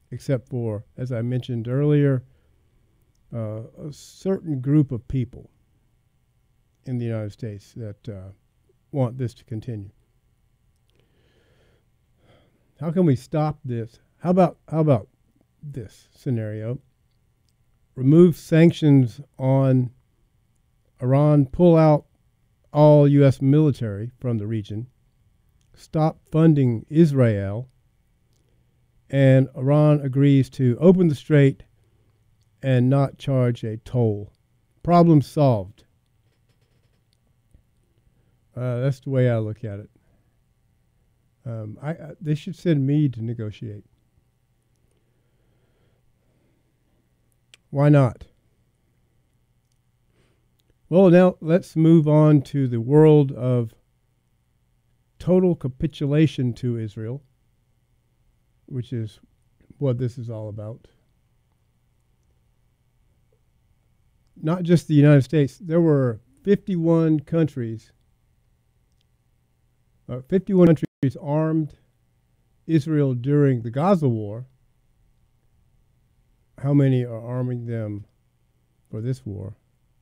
except for, as I mentioned earlier, a certain group of people in the United States that want this to continue. How can we stop this? How about this scenario? Remove sanctions on Iran, pull out all U.S. military from the region, stop funding Israel, and Iran agrees to open the strait and not charge a toll. Problem solved. That's the way I look at it. They should send me to negotiate. Why not? Well, now let's move on to the world of total capitulation to Israel, which is what this is all about. Not just the United States. There were 51 countries 51 countries armed Israel during the Gaza war. How many are arming them for this war?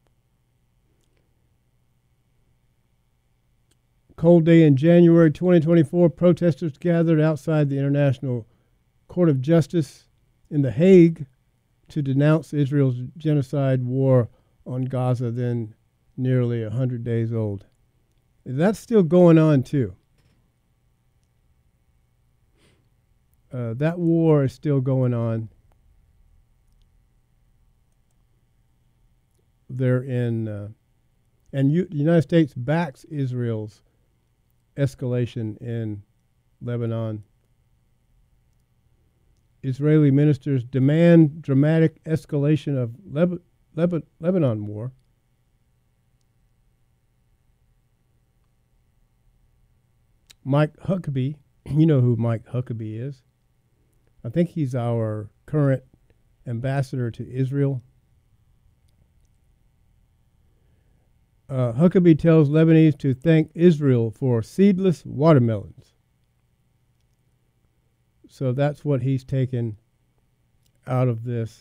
Cold day in January 2024, protesters gathered outside the International Court of Justice in The Hague to denounce Israel's genocide war on Gaza, then nearly 100 days old. That's still going on, too. That war is still going on. They're in, and the United States backs Israel's escalation in Lebanon. Israeli ministers demand dramatic escalation of Lebanon war. Mike Huckabee, you know who Mike Huckabee is. I think he's our current ambassador to Israel. Huckabee tells Lebanese to thank Israel for seedless watermelons. So that's what he's taken out of this.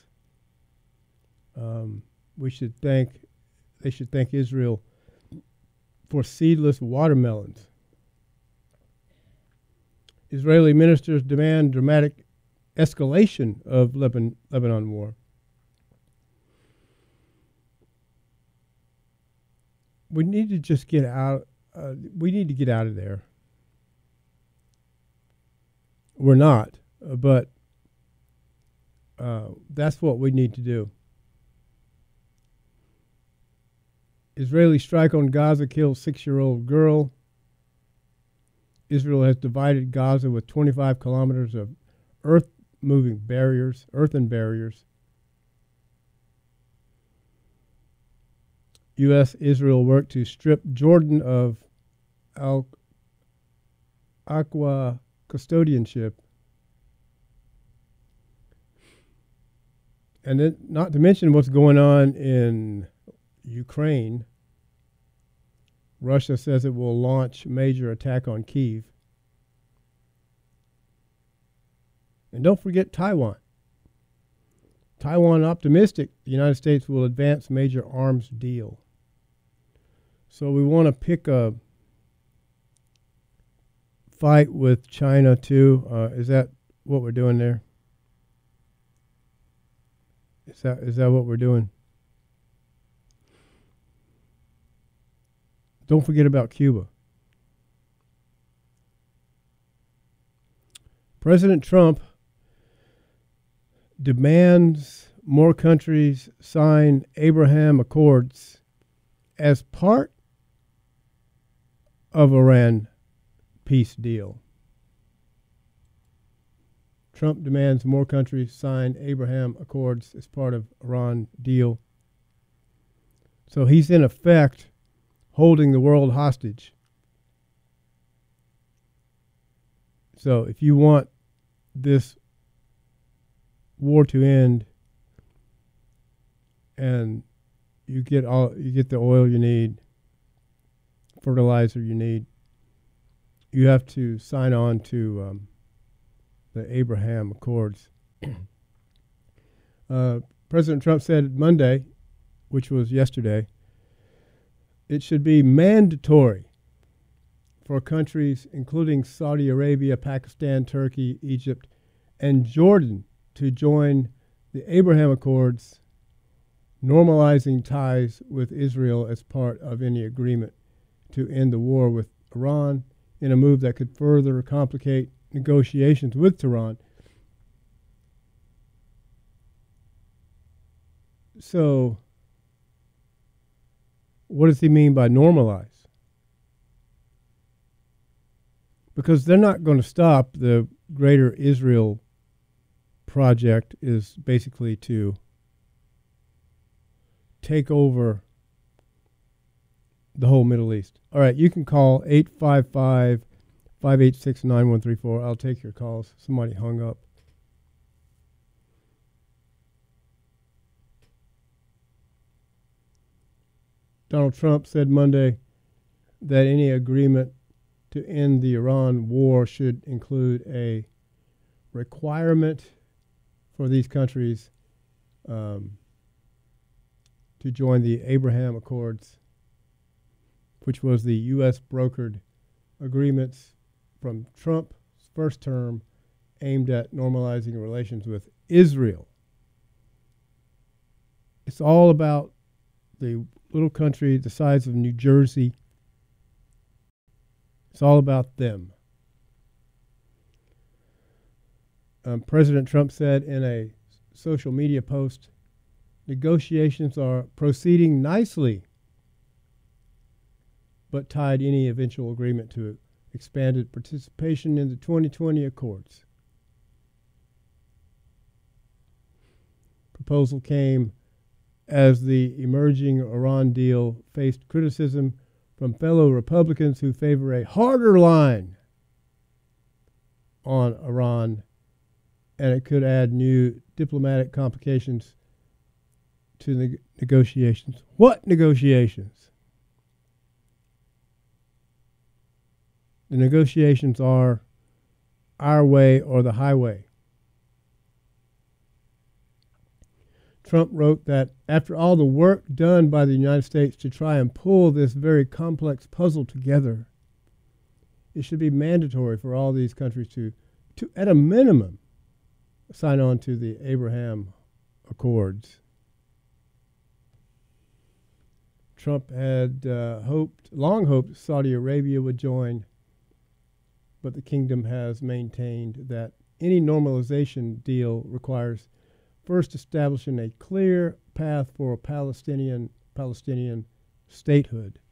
They should thank Israel for seedless watermelons. Israeli ministers demand dramatic escalation of Lebanon war. We need to just get out. We need to get out of there. We're not, but that's what we need to do. Israeli strike on Gaza kills 6-year-old girl. Israel has divided Gaza with 25 kilometers of earthen barriers. U.S.-Israel work to strip Jordan of Al-Aqsa custodianship. And then, not to mention what's going on in Ukraine. Russia says it will launch major attack on Kyiv. And don't forget Taiwan. Taiwan optimistic the United States will advance major arms deal. So we want to pick a fight with China too. Is that what we're doing there? Is that what we're doing? Don't forget about Cuba. President Trump demands more countries sign Abraham Accords as part of Iran peace deal. Trump demands more countries sign Abraham Accords as part of Iran deal. So he's in effect holding the world hostage. So if you want this war to end and you get the oil you need, fertilizer you need, you have to sign on to the Abraham Accords. President Trump said Monday, which was yesterday, it should be mandatory for countries, including Saudi Arabia, Pakistan, Turkey, Egypt, and Jordan, to join the Abraham Accords, normalizing ties with Israel as part of any agreement to end the war with Iran, in a move that could further complicate negotiations with Tehran. So, what does he mean by normalize? Because they're not going to stop. The Greater Israel Project is basically to take over the whole Middle East. All right, you can call 855-586-9134. I'll take your calls. Somebody hung up. Donald Trump said Monday that any agreement to end the Iran war should include a requirement for these countries to join the Abraham Accords, which was the U.S. brokered agreements from Trump's first term aimed at normalizing relations with Israel. It's all about the little country the size of New Jersey. It's all about them. President Trump said in a social media post, negotiations are proceeding nicely, but tied any eventual agreement to expanded participation in the 2020 Accords. Proposal came as the emerging Iran deal faced criticism from fellow Republicans who favor a harder line on Iran, and it could add new diplomatic complications to the negotiations. What negotiations? The negotiations are our way or the highway. Trump wrote that after all the work done by the United States to try and pull this very complex puzzle together, it should be mandatory for all these countries to at a minimum, sign on to the Abraham Accords. Trump had long hoped Saudi Arabia would join, but the kingdom has maintained that any normalization deal requires first establishing a clear path for a Palestinian statehood.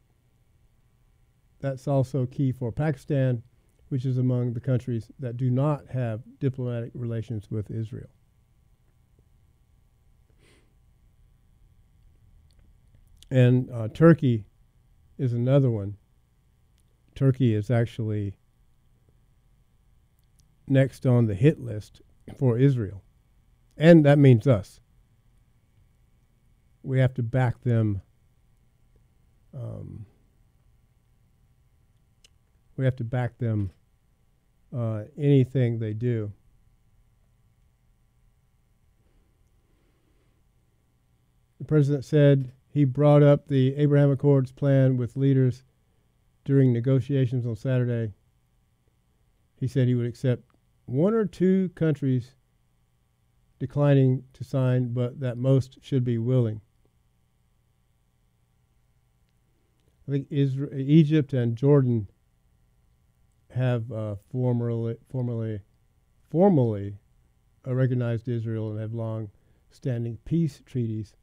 That's also key for Pakistan, which is among the countries that do not have diplomatic relations with Israel. And Turkey is another one. Turkey is actually next on the hit list for Israel. And that means us. We have to back them. We have to back them anything they do. The president said he brought up the Abraham Accords plan with leaders during negotiations on Saturday. He said he would accept one or two countries declining to sign, but that most should be willing. I think Egypt and Jordan have formally recognized Israel and have long-standing peace treaties.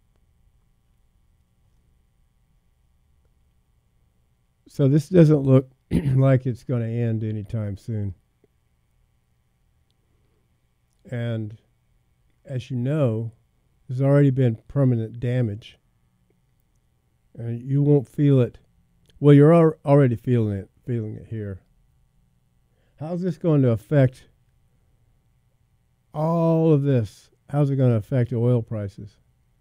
So this doesn't look like it's going to end anytime soon. And as you know, there's already been permanent damage. And you won't feel it. Well, you're already feeling it here. How's this going to affect all of this? How's it going to affect oil prices?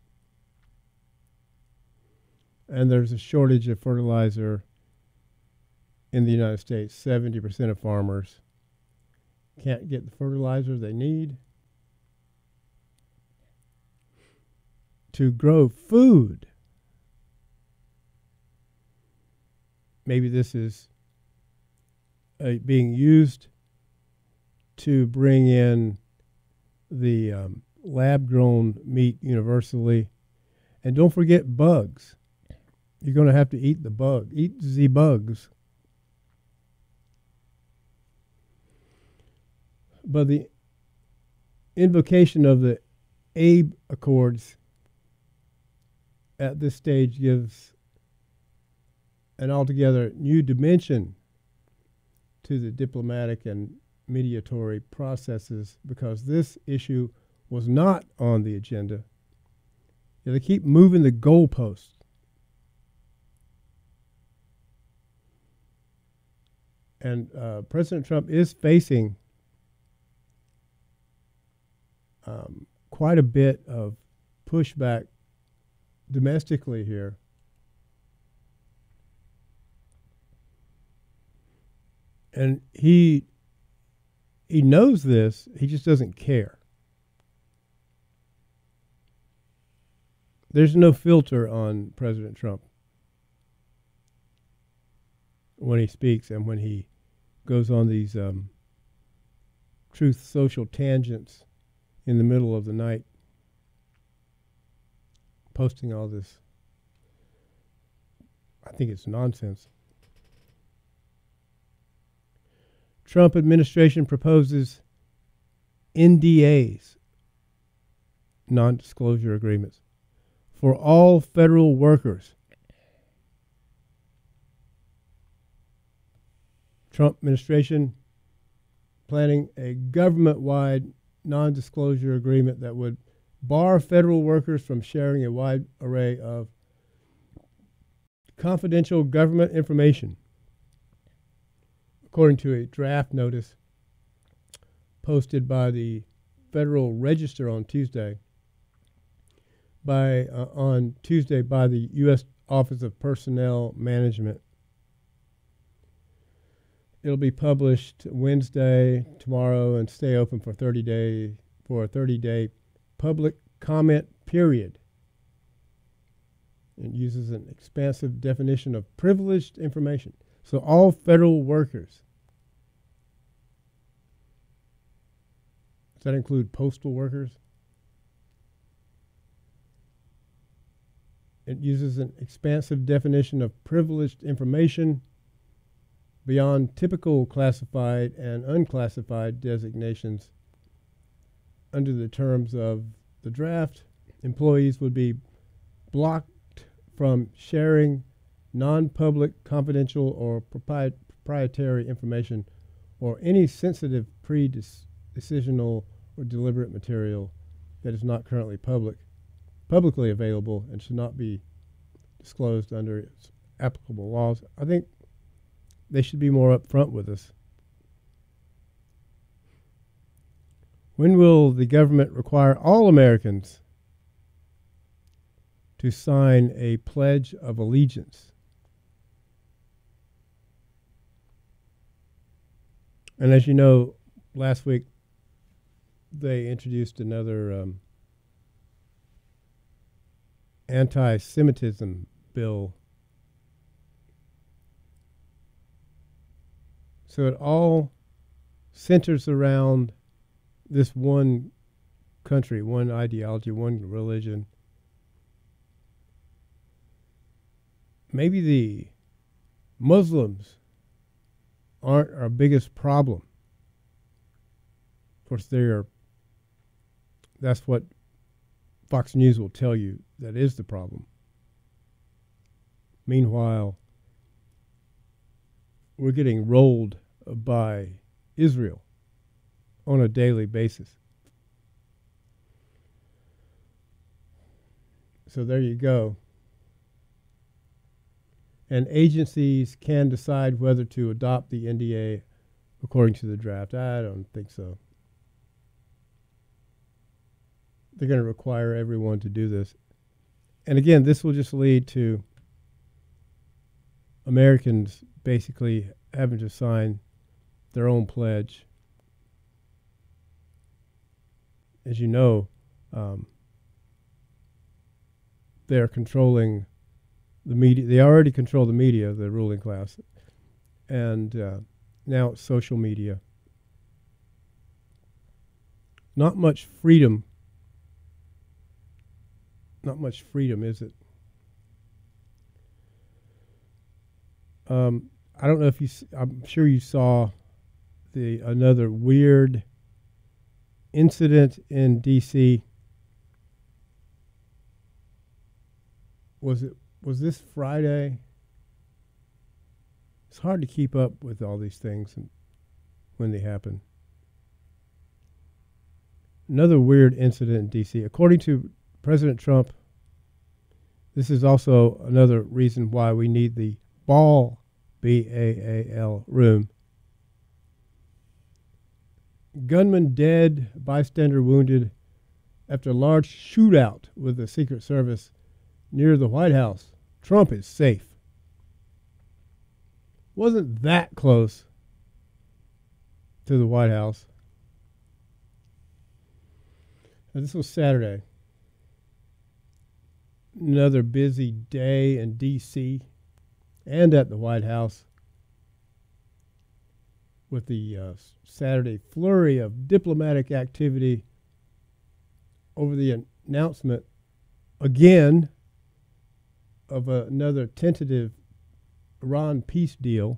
And there's a shortage of fertilizer in the United States. 70% of farmers can't get the fertilizer they need. to grow food. Maybe this is being used to bring in the lab-grown meat universally. And don't forget bugs. You're going to have to eat the bugs. But the invocation of the Abe Accords at this stage gives an altogether new dimension to the diplomatic and mediatory processes, because this issue was not on the agenda. Yeah, they keep moving the goalposts. And President Trump is facing quite a bit of pushback domestically here. And he knows this, he just doesn't care. There's no filter on President Trump when he speaks and when he goes on these truth social tangents in the middle of the night, posting all this. I think it's nonsense. Trump administration proposes NDAs, non-disclosure agreements, for all federal workers. Trump administration planning a government-wide non-disclosure agreement that would bar federal workers from sharing a wide array of confidential government information, according to a draft notice posted by the Federal Register on Tuesday by the U.S. Office of Personnel Management. It'll be published Wednesday, tomorrow, and stay open for a 30-day public comment period. It uses an expansive definition of privileged information. So all federal workers. Does that include postal workers? It uses an expansive definition of privileged information beyond typical classified and unclassified designations. Under the terms of the draft, employees would be blocked from sharing non-public, confidential, or proprietary information or any sensitive pre-decisional or deliberate material that is not currently publicly available and should not be disclosed under its applicable laws. I think they should be more upfront with us. When will the government require all Americans to sign a Pledge of Allegiance? And as you know, last week they introduced another anti-Semitism bill. So it all centers around this one country, one ideology, one religion. Maybe the Muslims aren't our biggest problem. Of course, that's what Fox News will tell you that is the problem. Meanwhile, we're getting rolled by Israel on a daily basis. So there you go. And agencies can decide whether to adopt the NDA according to the draft. I don't think so. They're going to require everyone to do this. And again, this will just lead to Americans basically having to sign their own pledge. As you know, they're controlling the media. They already control the media, the ruling class, and now it's social media. Not much freedom. Not much freedom, is it? I don't know if you. I'm sure you saw the another weird incident in D.C. Was this Friday? It's hard to keep up with all these things and when they happen. Another weird incident in D.C. According to President Trump, this is also another reason why we need the Ball, BAAL, room. Gunman dead, bystander wounded after a large shootout with the Secret Service near the White House. Trump is safe. Wasn't that close to the White House. Now, this was Saturday. Another busy day in D.C. and at the White House with the Saturday flurry of diplomatic activity over the announcement again of another tentative Iran peace deal,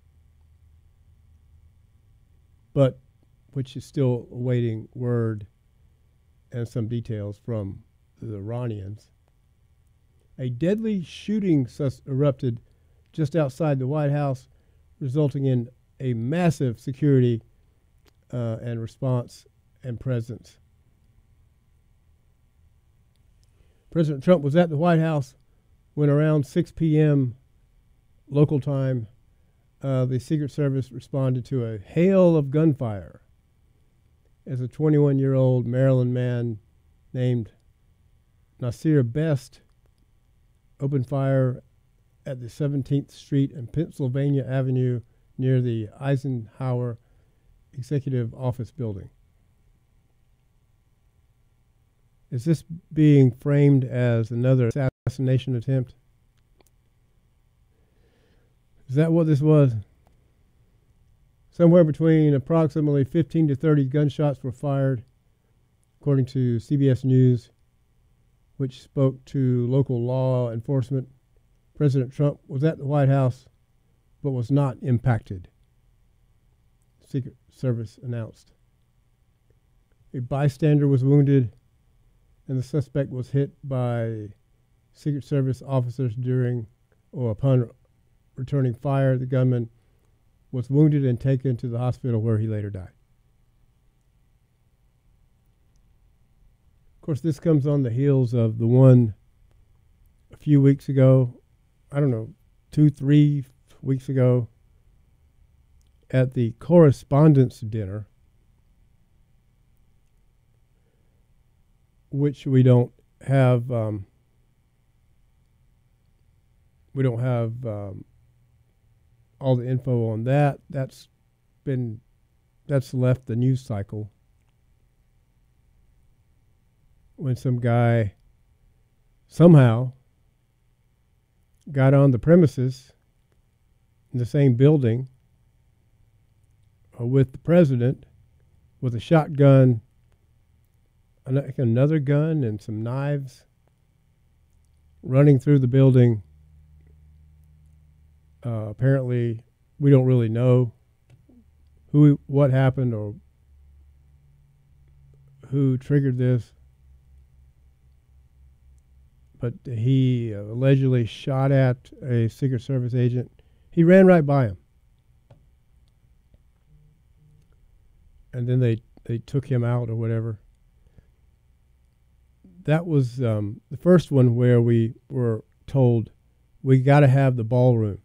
but which is still awaiting word and some details from the Iranians. A deadly shooting erupted just outside the White House, resulting in a massive security and response and presence. President Trump was at the White House when around 6 p.m. local time, the Secret Service responded to a hail of gunfire as a 21-year-old Maryland man named Nasir Best opened fire at the 17th Street and Pennsylvania Avenue near the Eisenhower Executive Office building. Is this being framed as another assassination attempt? Is that what this was? Somewhere between approximately 15 to 30 gunshots were fired, according to CBS News, which spoke to local law enforcement. President Trump was at the White House but was not impacted, Secret Service announced. A bystander was wounded, and the suspect was hit by Secret Service officers during or upon returning fire. The gunman was wounded and taken to the hospital where he later died. Of course, this comes on the heels of the one a few weeks ago, I don't know, 2-3 weeks ago, at the Correspondents' Dinner, which we don't have all the info on that. That's left the news cycle. When some guy somehow got on the premises in the same building with the president with a shotgun, another gun, and some knives, running through the building. Apparently, we don't really know what happened or who triggered this, but he allegedly shot at a Secret Service agent. He ran right by him, and then they took him out or whatever. That was the first one where we were told we got to have the ballroom.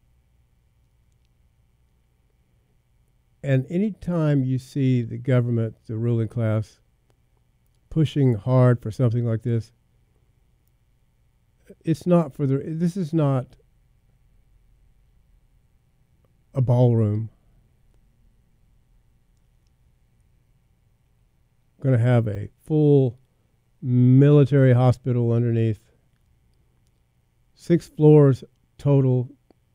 And anytime you see the government, the ruling class, pushing hard for something like this, it's not for the. This is not a ballroom. Going to have a full military hospital underneath. 6 floors total.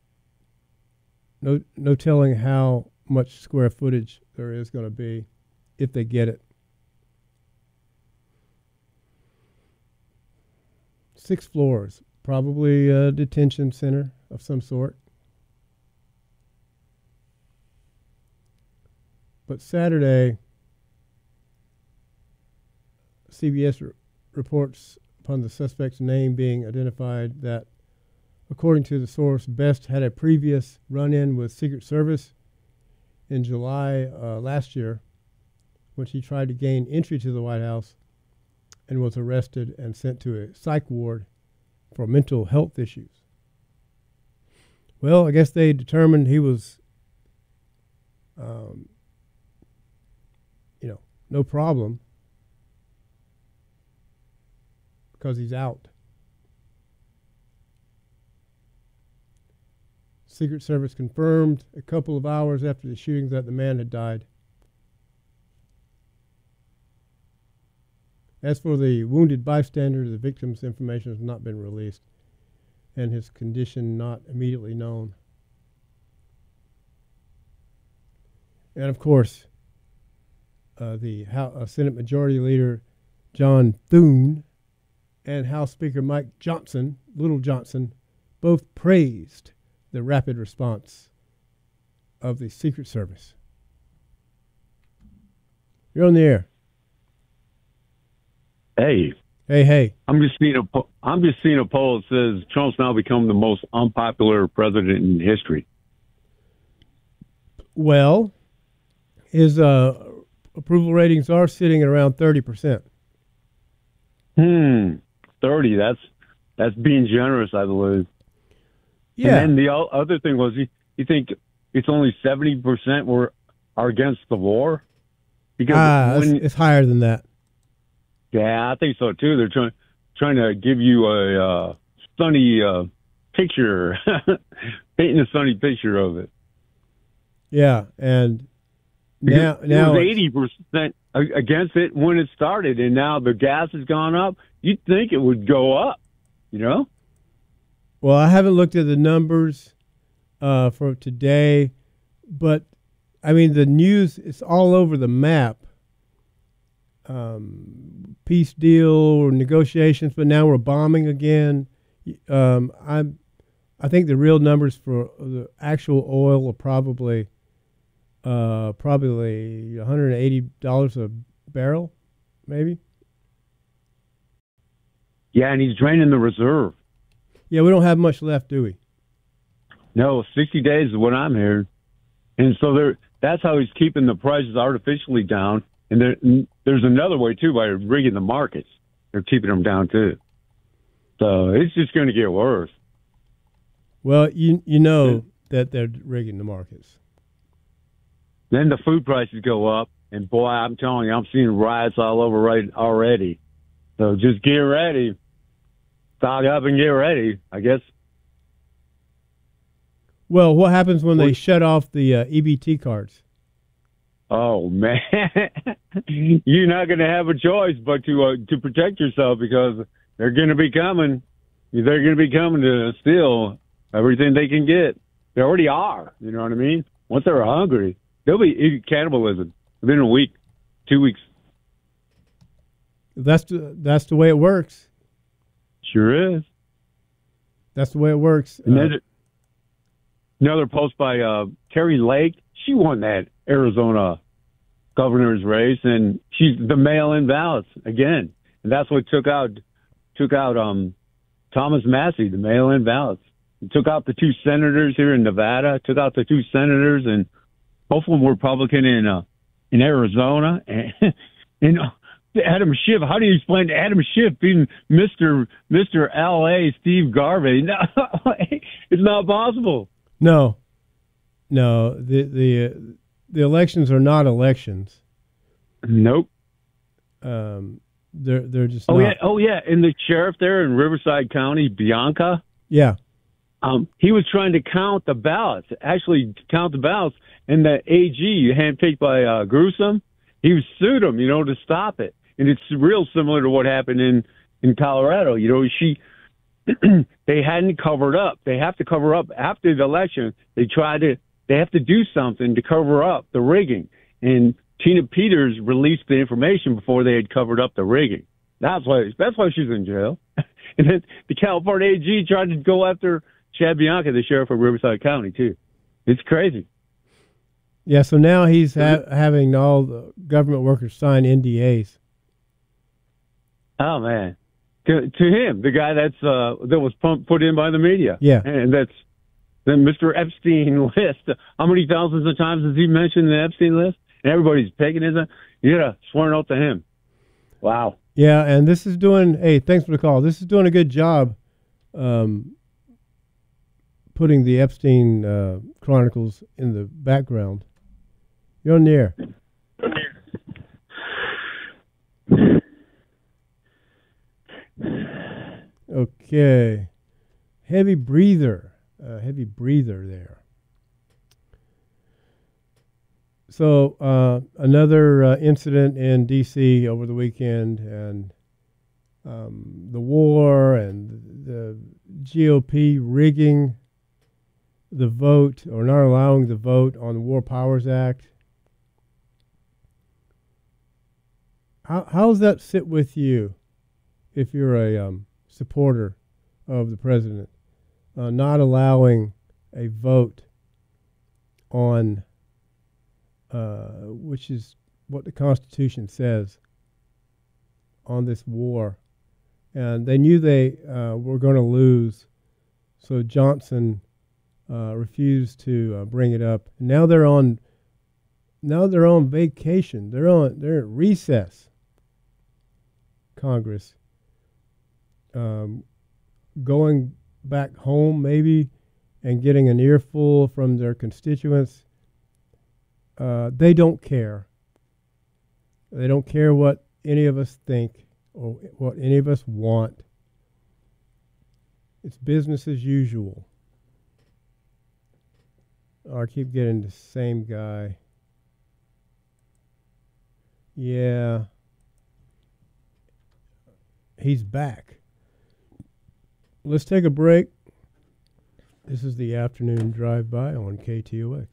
No telling how much square footage there is going to be if they get it. 6 floors, probably a detention center of some sort. But Saturday, CBS reports upon the suspect's name being identified that, according to the source, Best had a previous run-in with Secret Service in July last year when she tried to gain entry to the White House and was arrested and sent to a psych ward for mental health issues. Well, I guess they determined he was, no problem because he's out. Secret Service confirmed a couple of hours after the shooting that the man had died. As for the wounded bystander, the victim's information has not been released and his condition not immediately known. And of course, the Senate Majority Leader John Thune and House Speaker Mike Johnson, Little Johnson, both praised the rapid response of the Secret Service. You're on the air. Hey. Hey. I'm just seeing a poll that says Trump's now become the most unpopular president in history. Well, his approval ratings are sitting at around 30%. 30. That's being generous, I believe. Yeah. And then the other thing was, you think it's only 70% are against the war? Because it's higher than that. Yeah, I think so too. They're trying to give you a sunny picture, painting a sunny picture of it. Yeah, and now it was 80% against it when it started, and now the gas has gone up. You'd think it would go up, Well, I haven't looked at the numbers for today, but I mean the news is all over the map. Peace deal or negotiations, but now we're bombing again. I think the real numbers for the actual oil are probably $180 a barrel, maybe. Yeah, and he's draining the reserve. Yeah, we don't have much left, do we? No, 60 days is what I'm hearing. And so that's how he's keeping the prices artificially down. And there's another way, too, by rigging the markets. They're keeping them down, too. So it's just going to get worse. Well, you know that they're rigging the markets. Then the food prices go up. And, boy, I'm telling you, I'm seeing riots all over already. So just get ready. Stock up and get ready, I guess. Well, what happens when they shut off the EBT cards? Oh, man. You're not going to have a choice but to protect yourself because they're going to be coming. They're going to be coming to steal everything they can get. They already are. You know what I mean? Once they're hungry, they'll be cannibalism within a week, 2 weeks. That's the way it works. Sure is. That's the way it works. And then another post by Kari Lake. She won that Arizona governor's race, and she's the mail-in ballots again. And that's what took out Thomas Massey, the mail-in ballots. It took out the 2 senators here in Nevada, took out the 2 senators, and both of them were Republican in Arizona. And Adam Schiff, how do you explain Adam Schiff being Mr. L.A. Steve Garvey? No, it's not possible. No, the elections are not elections. Nope. They're just. Oh yeah, and the sheriff there in Riverside County, Bianca. Yeah. He was trying to count the ballots, and the AG, handpicked by Gruesome, he sued him, to stop it. And it's real similar to what happened in Colorado. they hadn't covered up. They have to cover up after the election. They have to do something to cover up the rigging. And Tina Peters released the information before they had covered up the rigging. That's why she's in jail. And then the California AG tried to go after Chad Bianca, the sheriff of Riverside County, too. It's crazy. Yeah, so now he's having all the government workers sign NDAs. Oh, man. To him, the guy that was put in by the media. Yeah. And that's the Mr. Epstein list. How many thousands of times has he mentioned the Epstein list? And everybody's taking his, sworn out to him. Wow. Yeah, and this is doing, hey, thanks for the call. This is doing a good job putting the Epstein Chronicles in the background. You're on the air. Okay. Heavy breather there. So another incident in D.C. over the weekend, and the war and the GOP rigging the vote or not allowing the vote on the War Powers Act. How does that sit with you if you're a supporter of the president, not allowing a vote on which is what the Constitution says on this war? And they knew they were going to lose, so Johnson refused to bring it up. Now they're on vacation. They're at recess. Congress, going back home maybe and getting an earful from their constituents. They don't care. They don't care what any of us think or what any of us want. It's business as usual. I keep getting the same guy. Yeah. He's back. Let's take a break. This is the afternoon drive-by on KTOX.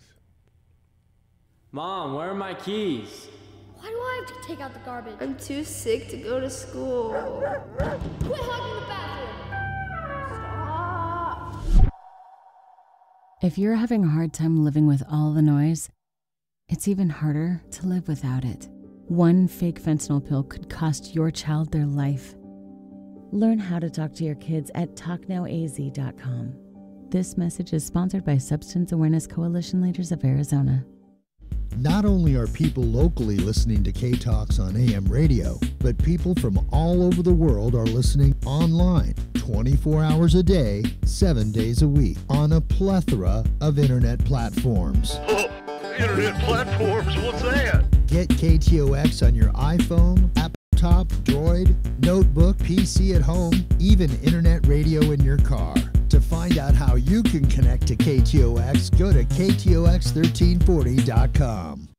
Mom, where are my keys? Why do I have to take out the garbage? I'm too sick to go to school. Quit hogging the bathroom! Stop. If you're having a hard time living with all the noise, it's even harder to live without it. One fake fentanyl pill could cost your child their life. Learn how to talk to your kids at TalkNowAZ.com. This message is sponsored by Substance Awareness Coalition Leaders of Arizona. Not only are people locally listening to K-Talks on AM radio, but people from all over the world are listening online 24 hours a day, 7 days a week on a plethora of internet platforms. Oh, internet platforms? What's that? Get KTOX on your iPhone, laptop, Droid, notebook, PC at home, even internet radio in your car. To find out how you can connect to KTOX, go to KTOX1340.com.